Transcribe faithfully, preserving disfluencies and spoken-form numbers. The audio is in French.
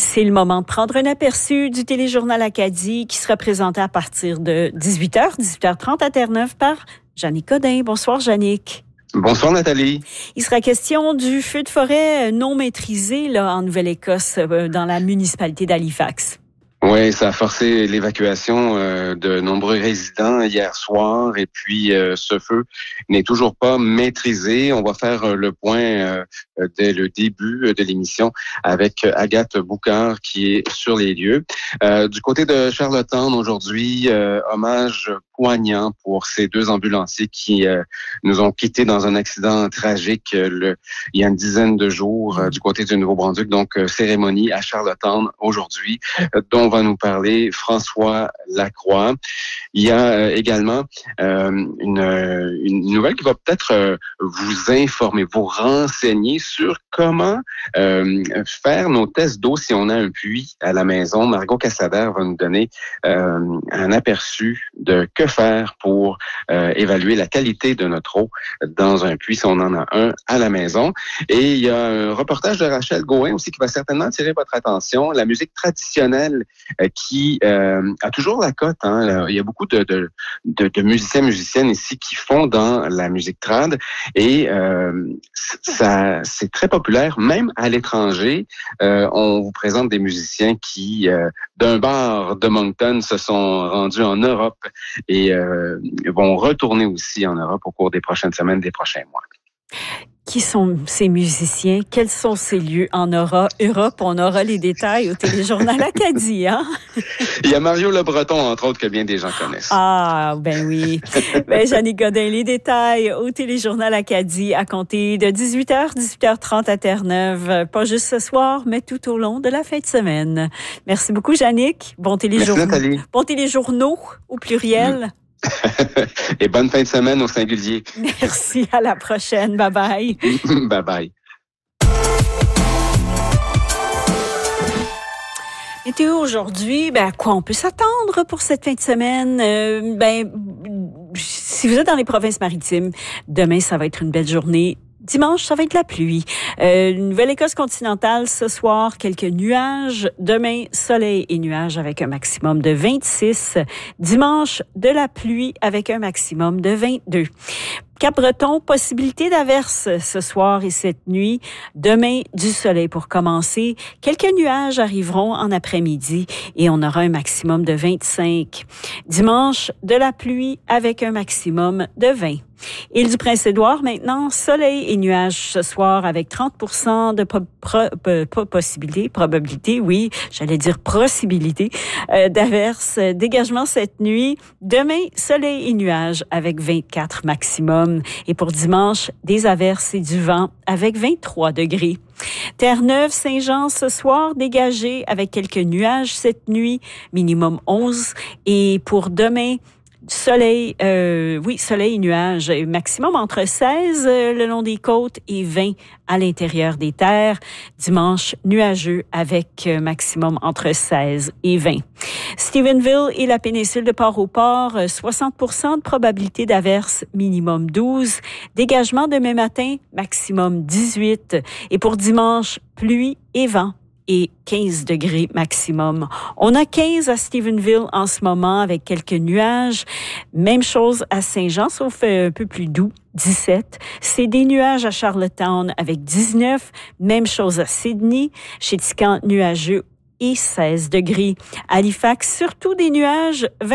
C'est le moment de prendre un aperçu du téléjournal Acadie qui sera présenté à partir de dix-huit heures, dix-huit heures trente à Terre-Neuve par Jannick Godin. Bonsoir, Jannick. Bonsoir, Nathalie. Il sera question du feu de forêt non maîtrisé là, en Nouvelle-Écosse, dans la municipalité d'Halifax. Oui, ça a forcé l'évacuation euh, de nombreux résidents hier soir et puis euh, ce feu n'est toujours pas maîtrisé. On va faire euh, le point euh, dès le début de l'émission avec Agathe Boucard qui est sur les lieux. Euh, du côté de Charlottetown aujourd'hui, euh, hommage poignant pour ces deux ambulanciers qui euh, nous ont quittés dans un accident tragique euh, le, il y a une dizaine de jours euh, du côté du Nouveau-Brunswick. Donc, euh, cérémonie à Charlottetown aujourd'hui, euh, dont va nous parler François Lacroix. Il y a euh, également euh, une, une nouvelle qui va peut-être euh, vous informer, vous renseigner sur comment euh, faire nos tests d'eau si on a un puits à la maison. Margot Cassader va nous donner euh, un aperçu de que faire pour euh, évaluer la qualité de notre eau dans un puits si on en a un à la maison. Et il y a un reportage de Rachel Gauvin aussi qui va certainement attirer votre attention. La musique traditionnelle euh, qui euh, a toujours la cote. Hein. Il y a beaucoup de, de, de, de musiciens, musiciennes ici qui font dans la musique trad et euh, ça, c'est très populaire, même à l'étranger. Euh, on vous présente des musiciens qui, euh, d'un bar de Moncton, se sont rendus en Europe et euh, vont retourner aussi en Europe au cours des prochaines semaines, des prochains mois. Qui sont ces musiciens? Quels sont ces lieux en Europe? Europe, on aura les détails au téléjournal Acadie, hein? Il y a Mario Le Breton, entre autres, que bien des gens connaissent. Ah, ben oui. Ben, Jannick Godin, les détails au téléjournal Acadie à compter de dix-huit heures, dix-huit heures trente à Terre-Neuve. Pas juste ce soir, mais tout au long de la fin de semaine. Merci beaucoup, Jannick. Bon téléjournal. Merci, Nathalie. Bon téléjournaux au pluriel. Mm. Et bonne fin de semaine au singulier. Merci, à la prochaine. Bye bye. Bye bye. Météo aujourd'hui, ben à quoi on peut s'attendre pour cette fin de semaine? Euh, ben, si vous êtes dans les provinces maritimes, demain ça va être une belle journée. Dimanche, ça va être la pluie. Euh, Nouvelle-Écosse continentale, ce soir, quelques nuages. Demain, soleil et nuages avec un maximum de vingt-six. Dimanche, de la pluie avec un maximum de vingt-deux. Cap-Breton, possibilité d'averse ce soir et cette nuit. Demain, du soleil pour commencer. Quelques nuages arriveront en après-midi et on aura un maximum de vingt-cinq. Dimanche, de la pluie avec un maximum de vingt. Île du Prince-Édouard, maintenant, soleil et nuages ce soir avec trente pour cent de pro- pro- pro- possibilité, probabilité, oui, j'allais dire possibilité, euh, d'averse. Dégagement cette nuit. Demain, soleil et nuages avec vingt-quatre maximum. Et pour dimanche, des averses et du vent avec vingt-trois degrés. Terre-Neuve, Saint-Jean, ce soir, dégagé avec quelques nuages cette nuit, minimum onze. Et pour demain, soleil, euh, oui, soleil et nuages, maximum entre seize euh, le long des côtes et vingt à l'intérieur des terres. Dimanche, nuageux avec euh, maximum entre seize et vingt. Stephenville et la péninsule de Port-au-Port, euh, soixante pour cent de probabilité d'averse, minimum douze. Dégagement demain matin, maximum dix-huit. Et pour dimanche, pluie et vent. Et quinze degrés maximum. On a quinze à Stephenville en ce moment avec quelques nuages. Même chose à Saint-Jean, sauf un peu plus doux, dix-sept. C'est des nuages à Charlottetown avec dix-neuf. Même chose à Sydney. Chez Tican, nuageux et seize degrés. Halifax, surtout des nuages, vingt